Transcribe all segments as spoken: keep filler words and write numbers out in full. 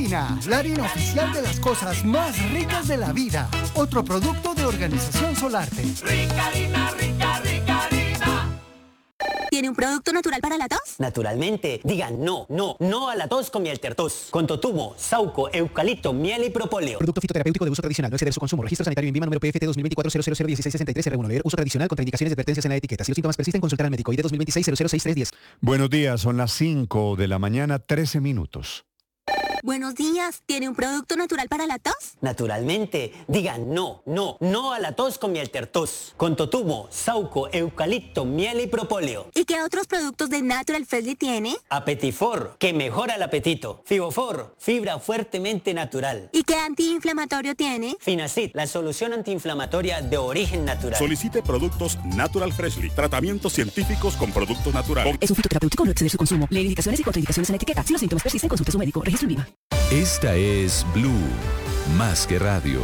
Rica-Harina, la harina oficial de las cosas más ricas de la vida. Otro producto de Organización Solarte. Rica-Harina, rica, rica, harina. ¿Tiene un producto natural para la tos? Naturalmente. Digan no, no, no a la tos con miel tertos. Con totumo, sauco, eucalipto, miel y propóleo. Producto fitoterapéutico de uso tradicional. No exceder su consumo. Registro sanitario INVIMA número P F T dos mil veinticuatro cero cero cero dieciséis sesenta y tres R uno. Leer uso tradicional. Contraindicaciones y advertencias en la etiqueta. Si los síntomas persisten, consultar al médico. I D dos mil veintiséis cero cero seis tres diez. Buenos días, son las cinco de la mañana, trece minutos. Buenos días, ¿tiene un producto natural para la tos? Naturalmente. Digan no, no, no a la tos con miel tertos. Con totumo, sauco, eucalipto, miel y propóleo. ¿Y qué otros productos de Natural Freshly tiene? Apetifor, que mejora el apetito. Fibofor, fibra fuertemente natural. ¿Y qué antiinflamatorio tiene? Finacid, la solución antiinflamatoria de origen natural. Solicite productos Natural Freshly, tratamientos científicos con productos naturales. Es un fitoterapéutico, no exceder su consumo. Leer indicaciones y contraindicaciones en la etiqueta. Si los síntomas persisten, consulte a su médico. Registro INVIMA. Esta es Blue, más que radio.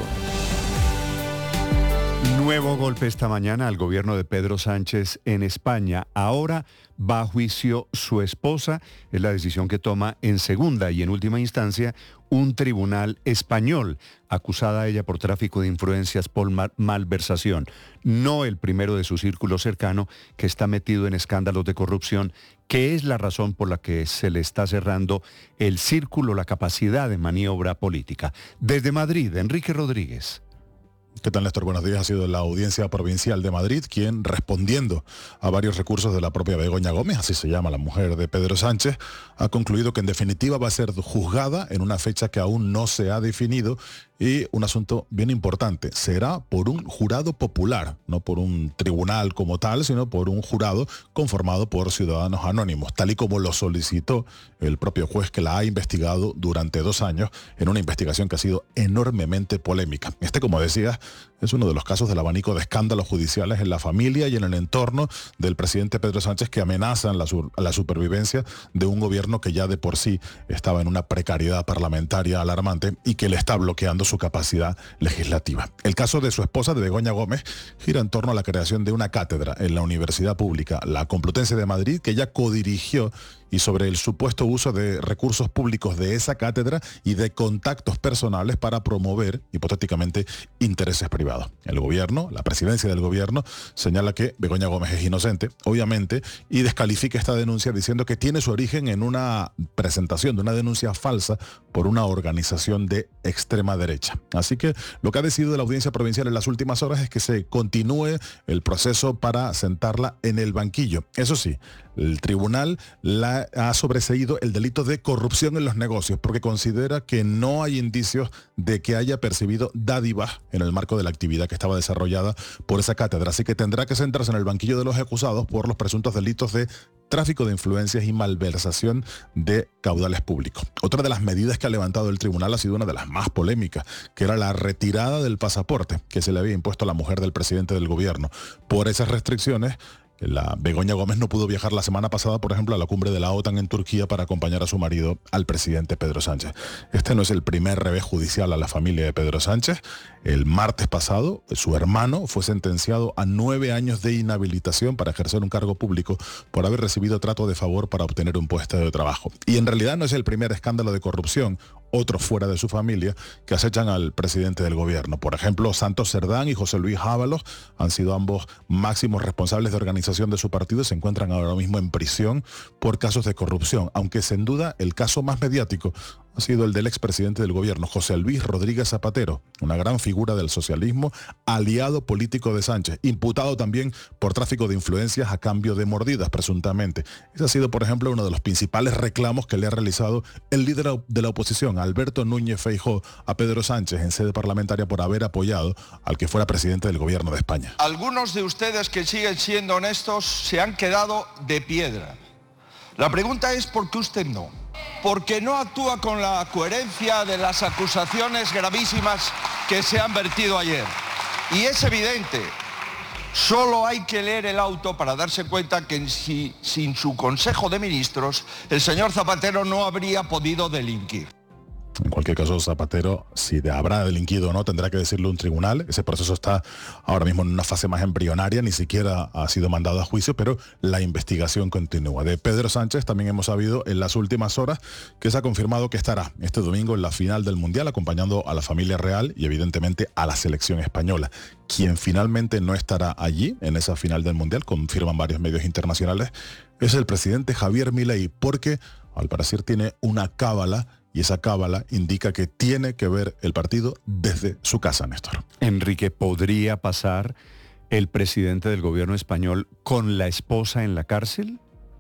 Nuevo golpe esta mañana al gobierno de Pedro Sánchez en España. Ahora va a juicio su esposa. Es la decisión que toma en segunda y en última instancia un tribunal español, acusada a ella por tráfico de influencias por malversación. No el primero de su círculo cercano que está metido en escándalos de corrupción, que es la razón por la que se le está cerrando el círculo, la capacidad de maniobra política. Desde Madrid, Enrique Rodríguez. ¿Qué tal, Néstor? Buenos días. Ha sido la Audiencia Provincial de Madrid quien, respondiendo a varios recursos de la propia Begoña Gómez, así se llama la mujer de Pedro Sánchez, ha concluido que en definitiva va a ser juzgada en una fecha que aún no se ha definido y un asunto bien importante, será por un jurado popular, no por un tribunal como tal, sino por un jurado conformado por ciudadanos anónimos, tal y como lo solicitó el propio juez que la ha investigado durante dos años en una investigación que ha sido enormemente polémica. Este, como decías, es uno de los casos del abanico de escándalos judiciales en la familia y en el entorno del presidente Pedro Sánchez que amenazan la, sur- la supervivencia de un gobierno que ya de por sí estaba en una precariedad parlamentaria alarmante y que le está bloqueando su capacidad legislativa. El caso de su esposa, de Begoña Gómez, gira en torno a la creación de una cátedra en la Universidad Pública, la Complutense de Madrid, que ella codirigió, y sobre el supuesto uso de recursos públicos de esa cátedra y de contactos personales para promover, hipotéticamente, intereses privados. El gobierno, la presidencia del gobierno, señala que Begoña Gómez es inocente, obviamente, y descalifica esta denuncia diciendo que tiene su origen en una presentación de una denuncia falsa por una organización de extrema derecha. Así que lo que ha decidido la Audiencia Provincial en las últimas horas es que se continúe el proceso para sentarla en el banquillo. Eso sí, el tribunal la ha sobreseído el delito de corrupción en los negocios porque considera que no hay indicios de que haya percibido dádivas en el marco de la actividad que estaba desarrollada por esa cátedra. Así que tendrá que sentarse en el banquillo de los acusados por los presuntos delitos de tráfico de influencias y malversación de caudales públicos. Otra de las medidas que ha levantado el tribunal ha sido una de las más polémicas, que era la retirada del pasaporte que se le había impuesto a la mujer del presidente del gobierno. Por esas restricciones, la Begoña Gómez no pudo viajar la semana pasada, por ejemplo, a la cumbre de la OTAN en Turquía para acompañar a su marido, al presidente Pedro Sánchez. Este no es el primer revés judicial a la familia de Pedro Sánchez. El martes pasado, su hermano fue sentenciado a nueve años de inhabilitación para ejercer un cargo público por haber recibido trato de favor para obtener un puesto de trabajo. Y en realidad no es el primer escándalo de corrupción, otros fuera de su familia, que acechan al presidente del gobierno. Por ejemplo, Santos Cerdán y José Luis Ábalos han sido ambos máximos responsables de organización de su partido y se encuentran ahora mismo en prisión por casos de corrupción, aunque sin duda el caso más mediático ha sido el del expresidente del gobierno, José Luis Rodríguez Zapatero, una gran figura del socialismo, aliado político de Sánchez, imputado también por tráfico de influencias a cambio de mordidas, presuntamente. Ese ha sido, por ejemplo, uno de los principales reclamos que le ha realizado el líder de la oposición, Alberto Núñez Feijóo, a Pedro Sánchez en sede parlamentaria por haber apoyado al que fuera presidente del gobierno de España. Algunos de ustedes que siguen siendo honestos se han quedado de piedra. La pregunta es ¿por qué usted no? Porque no actúa con la coherencia de las acusaciones gravísimas que se han vertido ayer. Y es evidente, solo hay que leer el auto para darse cuenta que si, sin su Consejo de Ministros, el señor Zapatero no habría podido delinquir. En cualquier caso, Zapatero, si habrá delinquido o no, tendrá que decirlo un tribunal. Ese proceso está ahora mismo en una fase más embrionaria, ni siquiera ha sido mandado a juicio, pero la investigación continúa. De Pedro Sánchez también hemos sabido en las últimas horas que se ha confirmado que estará este domingo en la final del Mundial, acompañando a la familia real y evidentemente a la selección española. Quien finalmente no estará allí en esa final del Mundial, confirman varios medios internacionales, es el presidente Javier Milei, porque al parecer tiene una cábala, y esa cábala indica que tiene que ver el partido desde su casa, Néstor. Enrique, ¿podría pasar el presidente del gobierno español con la esposa en la cárcel?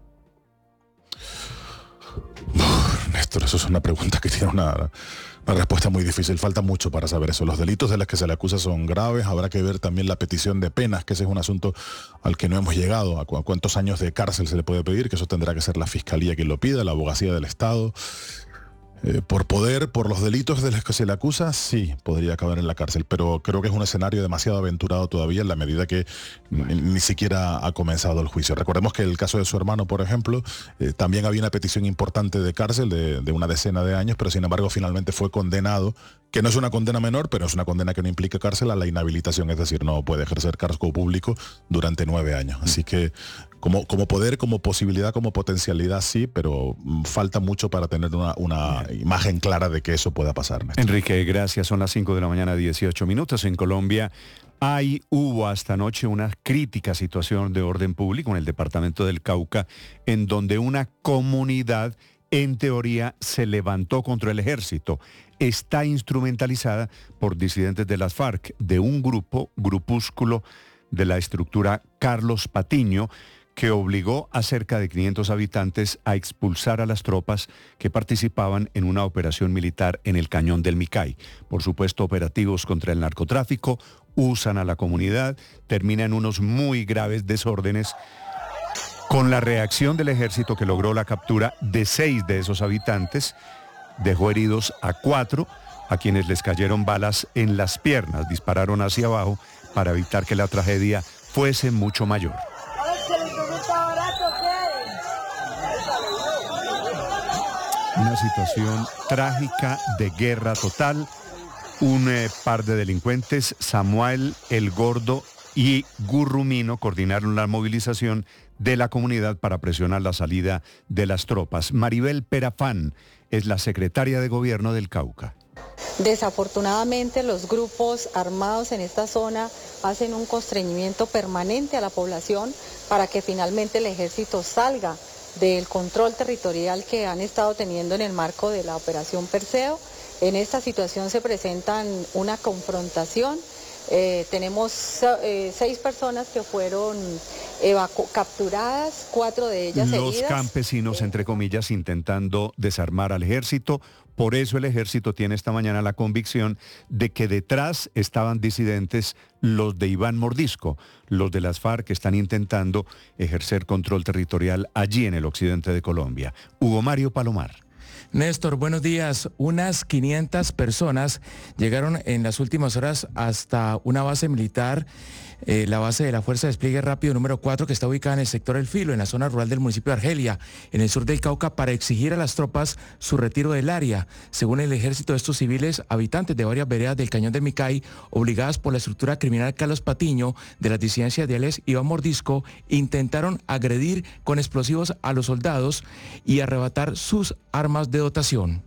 Uf, Néstor, eso es una pregunta que tiene una, una respuesta muy difícil. Falta mucho para saber eso. Los delitos de los que se le acusa son graves. Habrá que ver también la petición de penas, que ese es un asunto al que no hemos llegado. ¿A cu- cuántos años de cárcel se le puede pedir? Que eso tendrá que ser la fiscalía quien lo pida, la abogacía del Estado. Eh, por poder, por los delitos de los que se le acusa, sí, podría acabar en la cárcel, pero creo que es un escenario demasiado aventurado todavía en la medida que ni, ni siquiera ha comenzado el juicio. Recordemos que el caso de su hermano, por ejemplo, eh, también había una petición importante de cárcel de, de una decena de años, pero sin embargo finalmente fue condenado, que no es una condena menor, pero es una condena que no implica cárcel, a la inhabilitación, es decir, no puede ejercer cargo público durante nueve años. Así que como, como poder, como posibilidad, como potencialidad, sí, pero mm, falta mucho para tener una, una imagen clara de que eso pueda pasar, Néstor. Enrique, gracias. Son las cinco de la mañana, dieciocho minutos. En Colombia hay, hubo hasta anoche una crítica situación de orden público en el departamento del Cauca, en donde una comunidad, en teoría, se levantó contra el ejército. Está instrumentalizada por disidentes de las FARC, de un grupo, grupúsculo de la estructura Carlos Patiño, que obligó a cerca de quinientos habitantes a expulsar a las tropas que participaban en una operación militar en el Cañón del Micay. Por supuesto, operativos contra el narcotráfico, usan a la comunidad, terminan unos muy graves desórdenes, con la reacción del ejército que logró la captura de seis de esos habitantes, dejó heridos a cuatro, a quienes les cayeron balas en las piernas, dispararon hacia abajo para evitar que la tragedia fuese mucho mayor. Una situación trágica de guerra total. Un eh, par de delincuentes, Samuel el Gordo y Gurrumino, coordinaron la movilización de la comunidad para presionar la salida de las tropas. Maribel Perafán es la secretaria de Gobierno del Cauca. Desafortunadamente, los grupos armados en esta zona hacen un constreñimiento permanente a la población para que finalmente el ejército salga del control territorial que han estado teniendo en el marco de la Operación Perseo. En esta situación se presentan una confrontación. Eh, tenemos eh, seis personas que fueron evacu- capturadas, cuatro de ellas Los heridas. campesinos, entre comillas, intentando desarmar al ejército. Por eso el ejército tiene esta mañana la convicción de que detrás estaban disidentes, los de Iván Mordisco, los de las FARC, que están intentando ejercer control territorial allí en el occidente de Colombia. Hugo Mario Palomar. Néstor, buenos días. Unas quinientas personas llegaron en las últimas horas hasta una base militar, eh, la base de la Fuerza de Despliegue Rápido número cuatro, que está ubicada en el sector El Filo, en la zona rural del municipio de Argelia, en el sur del Cauca, para exigir a las tropas su retiro del área. Según el ejército, estos civiles, habitantes de varias veredas del Cañón del Micay, obligadas por la estructura criminal Carlos Patiño, de las disidencias de alias Iván Mordisco, intentaron agredir con explosivos a los soldados y arrebatar sus armas de dotación.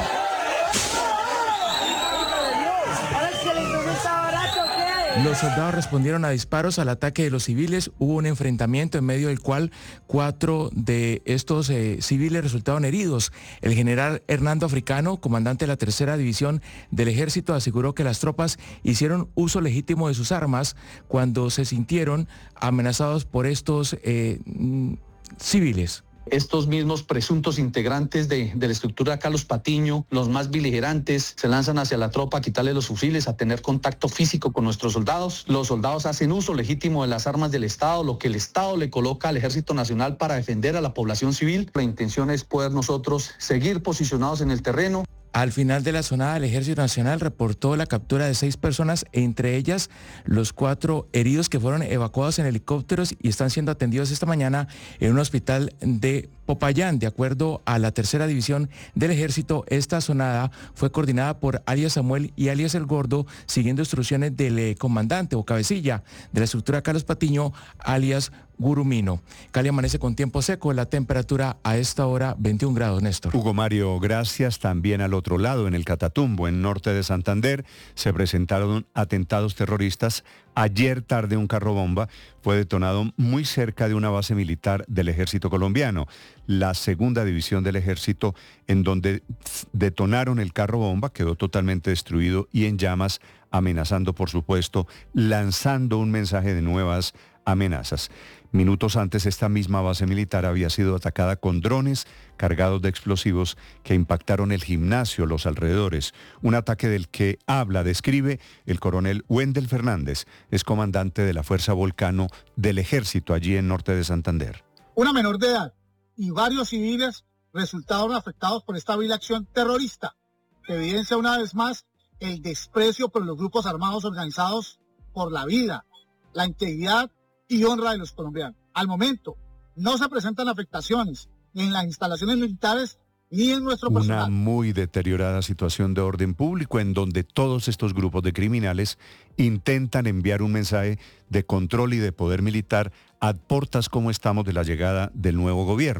Los soldados respondieron a disparos al ataque de los civiles. Hubo un enfrentamiento en medio del cual cuatro de estos eh, civiles resultaron heridos. El general Hernando Africano, comandante de la tercera división del ejército, aseguró que las tropas hicieron uso legítimo de sus armas cuando se sintieron amenazados por estos eh, civiles. Estos mismos presuntos integrantes de, de la estructura Carlos Patiño, los más beligerantes, se lanzan hacia la tropa a quitarle los fusiles, a tener contacto físico con nuestros soldados. Los soldados hacen uso legítimo de las armas del Estado, lo que el Estado le coloca al Ejército Nacional para defender a la población civil. La intención es poder nosotros seguir posicionados en el terreno. Al final de la sonada, el Ejército Nacional reportó la captura de seis personas, entre ellas los cuatro heridos que fueron evacuados en helicópteros y están siendo atendidos esta mañana en un hospital de Popayán. De acuerdo a la tercera división del ejército, esta zonada fue coordinada por alias Samuel y alias El Gordo, siguiendo instrucciones del eh, comandante o cabecilla de la estructura Carlos Patiño, alias Gurumino. Cali amanece con tiempo seco, la temperatura a esta hora veintiún grados, Néstor. Hugo Mario, gracias. También al otro lado, en el Catatumbo, en norte de Santander, se presentaron atentados terroristas. Ayer tarde un carro bomba fue detonado muy cerca de una base militar del ejército colombiano, la segunda división del ejército, en donde detonaron el carro bomba, quedó totalmente destruido y en llamas, amenazando, por supuesto, lanzando un mensaje de nuevas amenazas. Minutos antes, esta misma base militar había sido atacada con drones cargados de explosivos que impactaron el gimnasio, los alrededores. Un ataque del que habla, describe el coronel Wendel Fernández, es comandante de la Fuerza Volcano del Ejército allí en norte de Santander. Una menor de edad y varios civiles resultaron afectados por esta vil acción terrorista, que evidencia una vez más el desprecio por los grupos armados organizados por la vida, la integridad y honra de los colombianos. Al momento, no se presentan afectaciones ni en las instalaciones militares ni en nuestro personal. Una muy deteriorada situación de orden público en donde todos estos grupos de criminales intentan enviar un mensaje de control y de poder militar a portas como estamos de la llegada del nuevo gobierno.